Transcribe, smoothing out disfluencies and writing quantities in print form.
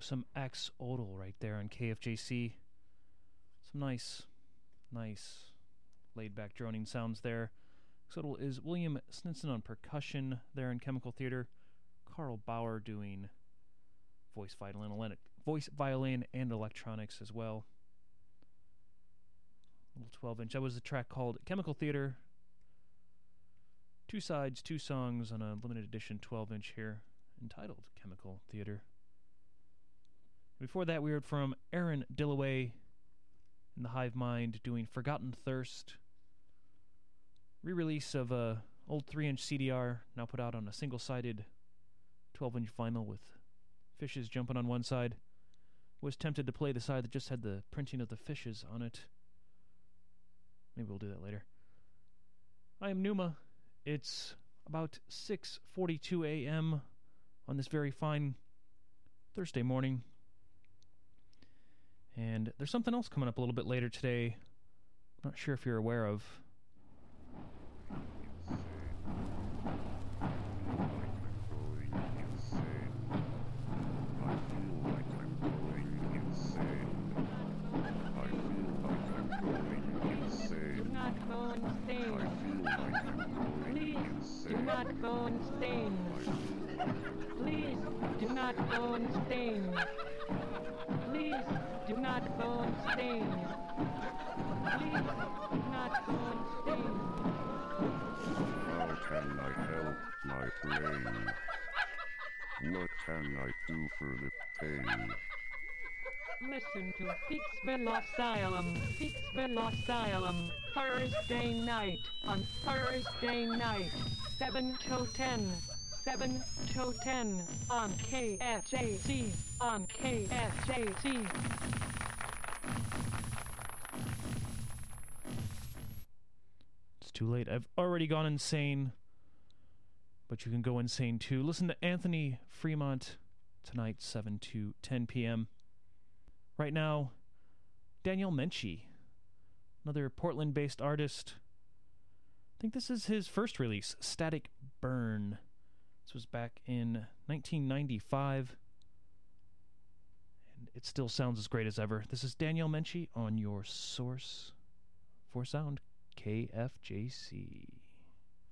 some Axolotl right there on KFJC. Some nice laid-back droning sounds there. Axolotl is William Stinson on percussion there in Chemical Theater. Carl Bauer doing voice violin and electronics as well. Little 12-inch. That was a track called Chemical Theater. 2 sides, 2 songs on a limited edition 12-inch here, entitled Chemical Theater. Before that, we heard from Aaron Dillaway in the Hive Mind doing Forgotten Thirst. Re-release of a old 3-inch CDR, now put out on a single-sided 12-inch vinyl with fishes jumping on one side. Was tempted to play the side that just had the printing of the fishes on it. Maybe we'll do that later. I am Numa. It's about 6:42 a.m. on this very fine Thursday morning. And there's something else coming up a little bit later today. I'm not sure if you're aware of. Please do not go insane. Please do not go insane. Please do not go insane. Please do not go insane. How can I help my brain? What can I do for the pain? Listen to Peaksville Asylum, Peaksville Asylum, Thursday night, on Thursday night, 7 to 10, 7 to 10, on KFJC, on KFJC. It's too late. I've already gone insane, but you can go insane too. Listen to Anthony Fremont tonight, 7 to 10 p.m. Right now, Daniel Menchie, another Portland-based artist. I think this is his first release, Static Burn. This was back in 1995, and it still sounds as great as ever. This is Daniel Menchie on your source for sound, KFJC.